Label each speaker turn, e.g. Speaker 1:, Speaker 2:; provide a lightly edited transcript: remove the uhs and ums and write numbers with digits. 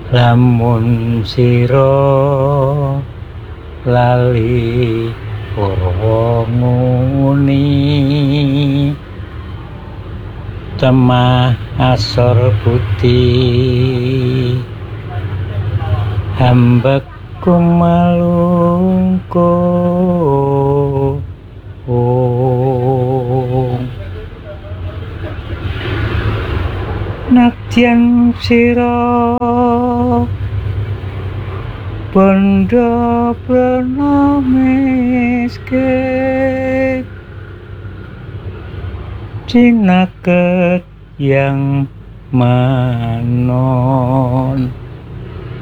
Speaker 1: Lamun sira lali Purwa muni temah asor putih hambekku malungkung nadyan sira bondo prana miskin cinaket yang manon